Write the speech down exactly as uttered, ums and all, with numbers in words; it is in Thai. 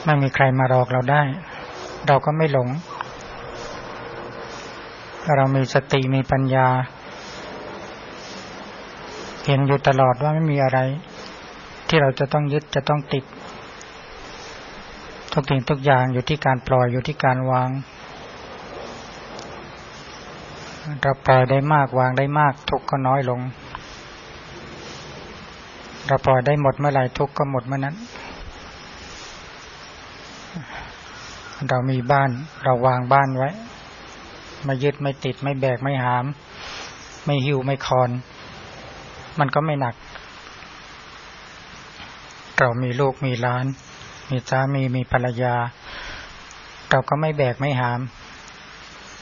ไม่มีใครมาหลอกเราได้เราก็ไม่หลงเรามีสติมีปัญญาเห็นอยู่ตลอดว่าไม่มีอะไรที่เราจะต้องยึดจะต้องติดทุกสิ่งทุกอย่างอยู่ที่การปล่อยอยู่ที่การวางเราปล่อยได้มากวางได้มากทุกข์ก็น้อยลงเราปล่อยได้หมดเมื่อไหร่ทุกข์ก็หมดเมื่อนั้นเรามีบ้านเราวางบ้านไว้ไม่ยึดไม่ติดไม่แบกไม่หามไม่หิ้วไม่คอนมันก็ไม่หนักเรามีลูกมีหลานมีสามีมีภรรยาเราก็ไม่แบกไม่หาม